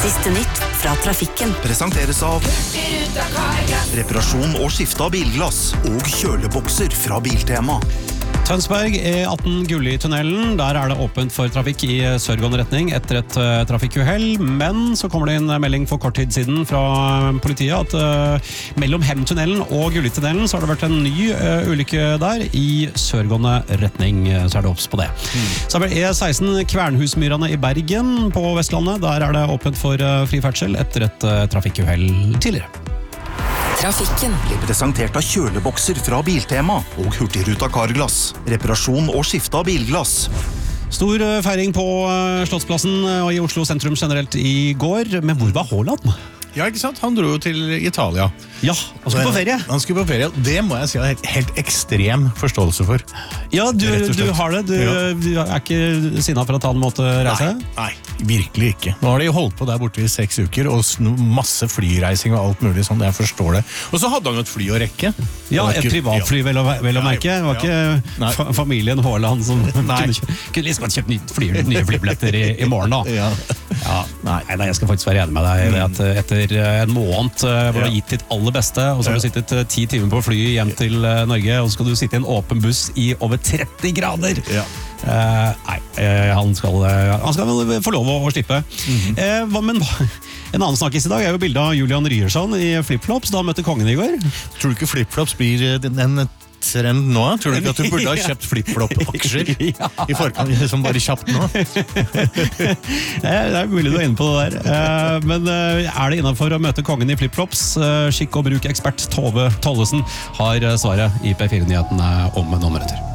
Siste nytt fra trafikken. Presenteres av reparasjon og skifte av bilglass og kjølebokser fra Biltema. Tønsberg E18 Gulli-tunnelen, der det åpent for trafikk i sørgående retning etter et trafikkuhell, men så kommer det inn melding for kort tid siden fra politiet at mellom Hemtunnelen og Gulli-tunnelen så har det vært en ny ulykke der i sørgående retning, så det obs på det. Så har vi E16 Kvernhusmyrene i Bergen på Vestlandet, der det åpent for fri ferdsel etter et trafikkuhell tidligere. Trafikken. Blir presentert av kjølebokser fra Biltema og Hurtigruta Carglass. Reparasjon og skifte av bilglass. Stor feiring på Slottsplassen og i Oslo sentrum generelt i går, men hvor var Haaland? Ja, ikke sant? Han dro jo til Italia. Ja, han skulle på ferie. Han skulle på ferie. Det må jeg si jeg har helt ekstrem forståelse for. Ja, du har det. Du ikke sinnet for at han måtte reise? Nei, virkelig ikke. Nå har de holdt på der borte i 6 uker, og masse flyreising og alt mulig sånn, jeg forstår det. Og så hadde han jo et fly å rekke. Ja, et privatfly vel å merke. Det var ikke familien Haaland som kunne liksom ha kjøpt nye flybilletter i morgen da. Nei, jeg skal faktisk være enig med deg i at etter en måned hvor du har gitt ditt aller beste, og så har du sittet 10 timer på flyet hjem til Norge, og så skal du sitte i en åpen buss i over 30 grader. Han skal vel få lov å slippe. Men en annen snakkis i dag jo bildet av Julian Ryerson i flipflops da han møtte kongen i går. Tror du ikke flipflops blir en trend nå? Tror du ikke at du burde ha kjøpt flip-flop-aksjer i forkant, som bare kjapt nå? Det mulig du inne på det der. Men det innenfor å møte kongen i flip-flops? Skikk og bruk ekspert Tove Tollesen har svaret i P4-nyhetene om noen minutter.